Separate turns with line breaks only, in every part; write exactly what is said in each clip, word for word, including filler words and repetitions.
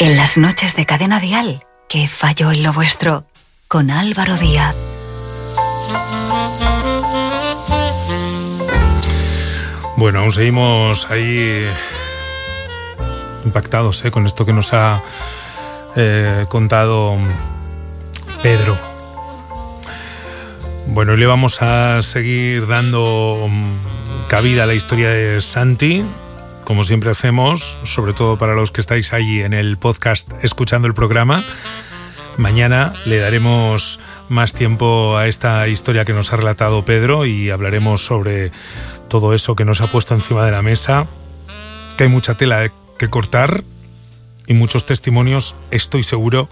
En las noches de Cadena Dial, que falló en lo vuestro, con Álvaro Díaz.
Bueno, aún seguimos ahí impactados, ¿eh? Con esto que nos ha eh, contado Pedro. Bueno, le vamos a seguir dando cabida a la historia de Santi, como siempre hacemos, sobre todo para los que estáis allí en el podcast escuchando el programa. Mañana le daremos más tiempo a esta historia que nos ha relatado Pedro y hablaremos sobre todo eso que nos ha puesto encima de la mesa, que hay mucha tela que cortar y muchos testimonios, estoy seguro,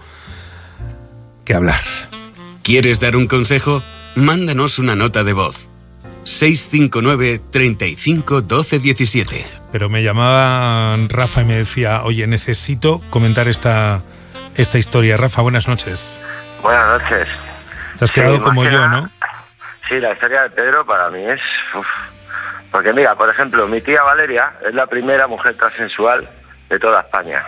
que hablar.
¿Quieres dar un consejo? Mándanos una nota de voz. seis cinco nueve, treinta y cinco, doce, diecisiete.
Pero me llamaba Rafa y me decía, oye, necesito comentar esta, esta historia. Rafa, buenas noches.
Buenas noches.
Te has quedado
sí,
como yo, ¿no?
Sí, la historia de Pedro para mí es... Uf. Porque mira, por ejemplo, mi tía Valeria es la primera mujer transexual de toda España.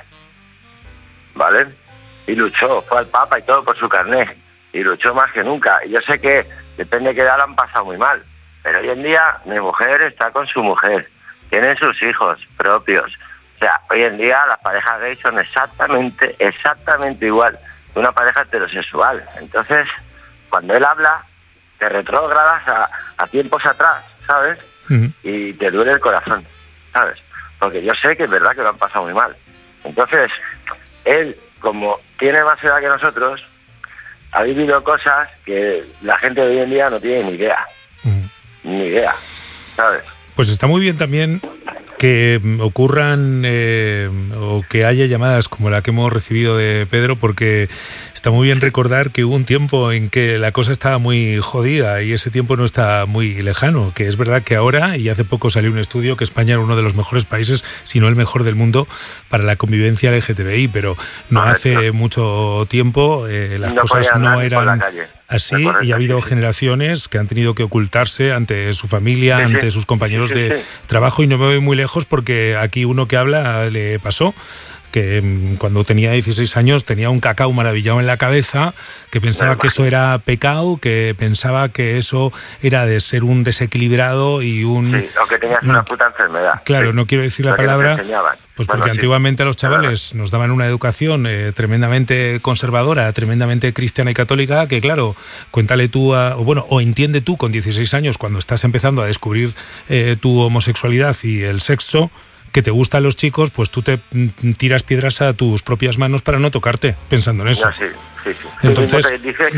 ¿Vale? Y luchó, fue al Papa y todo por su carné. Y luchó más que nunca. Y yo sé que, depende de qué edad, la han pasado muy mal. Pero hoy en día mi mujer está con su mujer, tienen sus hijos propios. O sea, hoy en día las parejas gays son exactamente, exactamente igual que una pareja heterosexual. Entonces, cuando él habla, te retrógradas a, a tiempos atrás, ¿sabes? Uh-huh. Y te duele el corazón, ¿sabes? Porque yo sé que es verdad que lo han pasado muy mal. Entonces, él, como tiene más edad que nosotros, ha vivido cosas que la gente de hoy en día no tiene ni idea. Uh-huh. Ni idea, ¿sabes?
Pues está muy bien también que ocurran eh, o que haya llamadas como la que hemos recibido de Pedro, porque está muy bien recordar que hubo un tiempo en que la cosa estaba muy jodida y ese tiempo no está muy lejano, que es verdad que ahora, y hace poco salió un estudio, que España era uno de los mejores países, si no el mejor del mundo, para la convivencia L G T B I, pero no Correcto. hace mucho tiempo eh, las no cosas no eran así y ha habido generaciones que han tenido que ocultarse ante su familia, sí, ante sí. sus compañeros sí, sí, de sí. trabajo, y no me voy muy lejos porque aquí uno que habla le pasó que cuando tenía dieciséis años tenía un cacao maravillado en la cabeza, que pensaba que eso era pecado, que pensaba que eso era de ser un desequilibrado y un...
Sí, o que tenías una puta enfermedad.
Claro,
sí.
no quiero decir la palabra, pues porque bueno, antiguamente sí. a los chavales claro. nos daban una educación eh, tremendamente conservadora, tremendamente cristiana y católica, que claro, cuéntale tú, a, o bueno, o entiende tú con dieciséis años, cuando estás empezando a descubrir eh, tu homosexualidad y el sexo, que te gustan los chicos, pues tú te tiras piedras a tus propias manos para no tocarte, pensando en eso.
No, sí, sí, sí.
Entonces,
sí,